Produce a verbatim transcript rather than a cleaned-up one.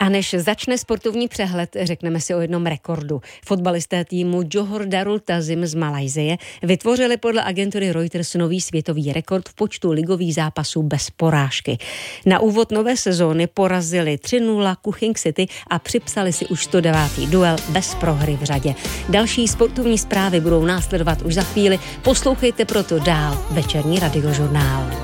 A než začne sportovní přehled, řekneme si o jednom rekordu. Fotbalisté týmu Johor Darul Ta'zim z Malajsie vytvořili podle agentury Reuters nový světový rekord v počtu ligových zápasů bez porážky. Na úvod nové sezóny porazili tři nula Kuching City a připsali si už sto devátý duel bez prohry v řadě. Další sportovní zprávy budou následovat už za chvíli. Poslouchejte proto dál večerní radiožurnál.